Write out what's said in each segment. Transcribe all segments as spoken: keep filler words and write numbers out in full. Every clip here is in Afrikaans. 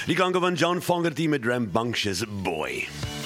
Die klanke van John Fogerty met Rambunctious Boy.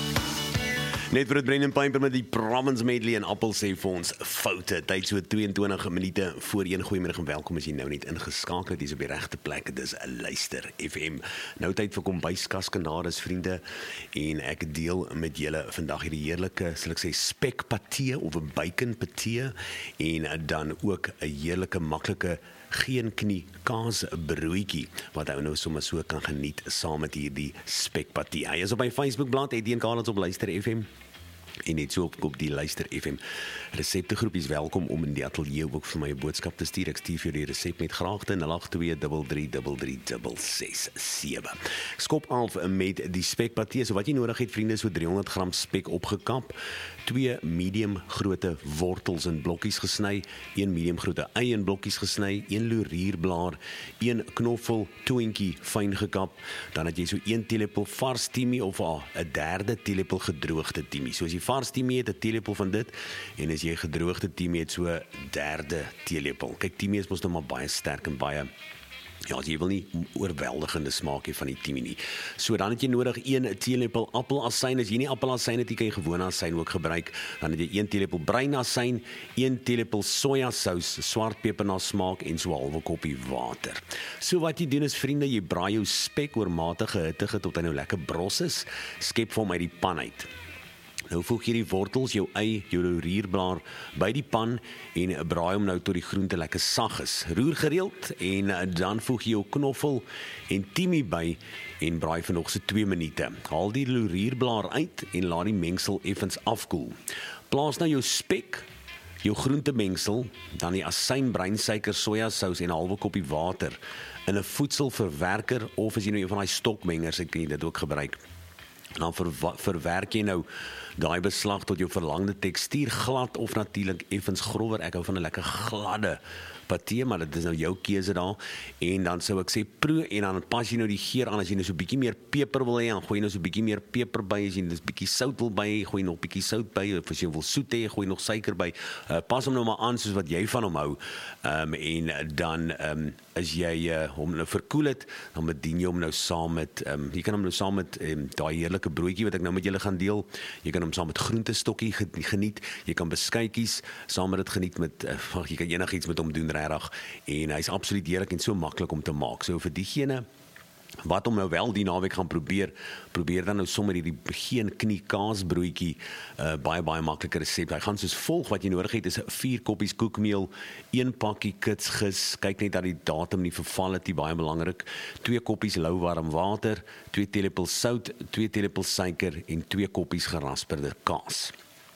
Net vir het Brendan Piper met die Province Medley en Appel sê vir ons foute. Tyd so tweeëntwintig minute voor een. Goeiemiddag en welkom as jy nou net ingeskakel het. Dis op die regte plek. Dis 'n Luister F M. Nou tyd vir kombuiskaskanades vriende en ek deel met julle vandag hierdie heerlike, sal ek sê, spekpatee of 'n bacon patee en dan ook 'n heerlike maklike geen knie kaas broodjie wat hy nou sommer so kan geniet saam met hierdie spekpatee. Hy is op my Facebookblad Etienne Karlits op Luister F M. En net so op, op die Luister F M reseptegroep is welkom om in die ateljee ook vir my 'n boodskap te stuur. Ek stuur vir die resep met graagte nul agt twee drie drie drie drie ses sewe. Skop af met die spekpatee. So wat jy nodig het vriende, so driehonderd gram spek opgekap, twee medium grootte wortels in blokkies gesny, een medium grootte ei in blokkies gesny, een laurierblaar, een knoffel toentjie fyn gekap, dan het jy so een teelepel vars tiemie of 'n derde teelepel gedroogde tiemie. So as jy vars tiemie het, 'n teelepel van dit, en as jy gedroogde tiemie het, so derde teelepel. Kyk, tiemie is mos nou maar baie sterk en baie, ja, jy wil nie oorweldigende smaak hê van die tiemie nie. So dan het jy nodig een teelepel appelasyn. As jy nie appelasyn het, jy kan jy gewone asyn ook gebruik. Dan het jy een teelepel bruinasyn, een teelepel sojasous, swartpeper na smaak en so 'n halwe koppie water. So wat jy doen is vriende, jy braai jou spek oor matige hitte tot hy nou lekker bros is. Skep vir hom uit die pan uit. Nou voeg jy die wortels, jou ei, jou laurierblaar by die pan en braai hom nou tot die groente lekker sag is. Roer gereeld en dan voeg jy jou knoffel en tiemie by en braai vir nog so twee minute. Haal die laurierblaar uit en laat die mengsel effens afkoel. Plaas nou jou spek, jou groentemengsel, dan die asyn, breinsuiker, sojasous en 'n halwe koppie water in 'n voedselverwerker of as jy nou een van daai stokmengers het, kan jy dit ook gebruik. Dan verwa- verwerk jy nou daai beslag tot jou verlangde tekstuur, glad of natuurlik effens grower. Ek hou van 'n lekker gladde patee, maar dit is nou jou keuse daar. En dan sou ek sê proe en dan pas jy nou die geur aan. As jy nou so 'n bietjie meer peper wil hê, dan gooi jy nou so 'n bietjie meer peper by. As jy nou 'n bietjie sout wil by, gooi nog 'n bietjie sout by. Of as jy wil soet hê, gooi nog suiker by. Uh, pas hom nou maar aan soos wat jy van hom hou. Um, en dan um, as jy uh, hom nou verkoel het, dan bedien jy hom nou saam met um, jy kan hom nou saam met um, daai heerlike broodjie wat ek nou met julle gaan deel. Jy kan hom saam met groentestokkie geniet. Jy kan beskuitjies saam met dit geniet met uh, jy kan enigiets met hom doen regtig. En hy's absoluut heerlik en so maklik om te maak. So vir diegene wat hom nou wel die naweek gaan probeer, probeer dan nou sommer hierdie geen knie kaasbroodjie, uh, baie baie maklike resep. Hy gaan soos volg. Wat jy nodig het is vier koppies koekmeel, een pakkie kitsgis, kyk net dat die datum nie verval het, die baie belangrik, twee koppies louwarm water, twee teelepels sout, twee teelepels suiker en twee koppies gerasperde kaas.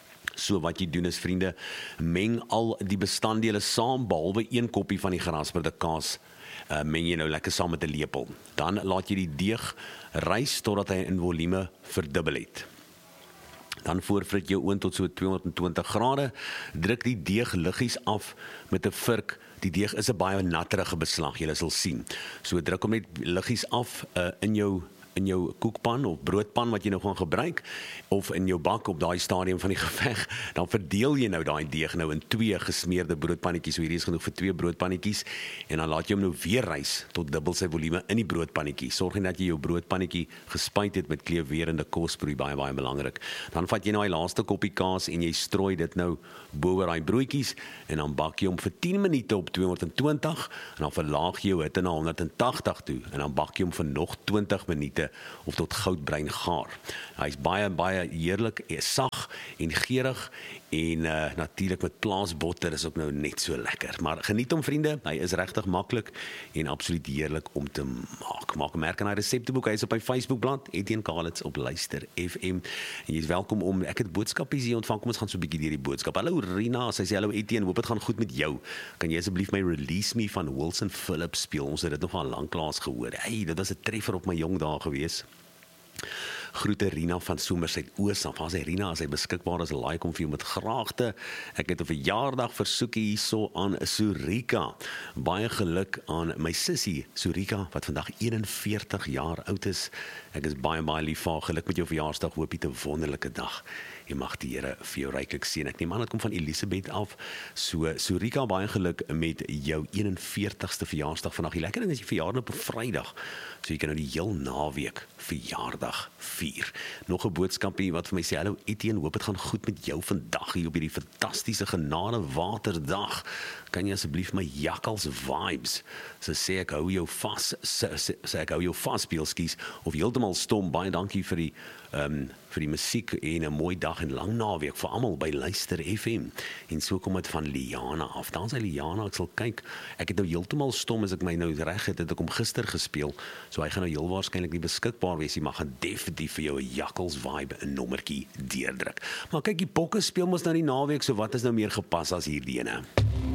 So wat jy doen is vriende, meng al die bestanddele saam, behalwe een koppie van die gerasperde kaas, uh, meng jy nou lekker saam met 'n lepel. Dan laat jy die deeg rys totdat hy in volume verdubbel het. Dan voorfrit jou oond tot so tweehonderdtwintig grade, druk die deeg liggies af met 'n vurk. Die deeg is 'n baie natterige beslag, jy sal sien. So druk hom net liggies af uh, in jou in jou koekpan of broodpan wat jy nou gaan gebruik, of in jou bak op daai stadium van die geveg, dan verdeel jy nou daai deeg nou in twee gesmeerde broodpannetjies. So hierdie is genoeg vir twee broodpannetjies, en dan laat jy hom nou weer rys tot dubbel sy volume in die broodpannetjie. Sorg net dat jy jou broodpannetjie gespuit het met kleurwerende kosbroei, baie baie belangrik. Dan vat jy nou die laaste koppie kaas en jy strooi dit nou bo oor daai broodjies, en dan bak jy hom vir tien minute op tweehonderdtwintig, en dan verlaag jy jou hitte na honderdtagtig toe, en dan bak jy hom vir nog twintig minute of tot goudbruin gaar. Hy is baie baie heerlik, sag en geurig, en uh, natuurlik met plaasbotter is ook nou net so lekker. Maar geniet hom vriende, hy is regtig maklik en absoluut heerlik om te maak. Maak 'n merk aan hy resepteboek, hy is op my Facebookblad Etienne Karlits op Luister F M. En jy is welkom om, ek het boodskapies hier ontvang, kom ons gaan so 'n bietjie deur die boodskap. Hallo Rina, sy sê hallo Etienne, hoop dit gaan goed met jou. Kan jy asseblief my Release Me van Wilson Phillips speel? Ons het dit nog al lanklaas gehoor. Hey, dit was 'n treffer op my jong dae gewees. Groete Rina van Somerset Oos af. As hy Rina, as hy beskikbaar is, like om vir jou met graagte. Ek het 'n verjaardag versoekie hierso aan Surika. Baie geluk aan my sussie Surika wat vandag eenenveertig jaar oud is. Ek is baie baie lief vir haar. Geluk met jou verjaarsdag. Hoop jy 'n wonderlike dag. Jy mag die Here vir jou ryklik seën. Ek neem aan dit kom van Elisabeth af. So Surika, baie geluk met jou eenenveertigste verjaarsdag vandag. Die lekker ding is jy verjaardag op 'n Vrydag. So jy kan nou die heel naweek verjaardag vier. Nog 'n boodskapie wat vir my sê: "Hallo Etienne, hoop dit gaan goed met jou vandag hier op hierdie fantastiese genade waterdag. Kan jy asseblief my jakkals vibes?" So sê ek hou jou vas, sê, sê, sê ek hou jou vas speelskies of heeltemal stom. Baie dankie vir die um, vir die musiek en 'n mooi dag en lang naweek vir almal by Luister F M. En so kom dit van Liana af. Dan sê Liana, ek sal kyk. Ek het nou heeltemal stom as ek my nou reg het, het ek hom gister gespeel. So hy gaan nou heel waarskynlik nie beskikbaar wees nie, maar gaan definitief vir jou 'n jakkals vibe 'n nommertjie deurdruk. Maar kyk, die Bokke speel mos nou die naweek, so wat is nou meer gepas as hierdie ene?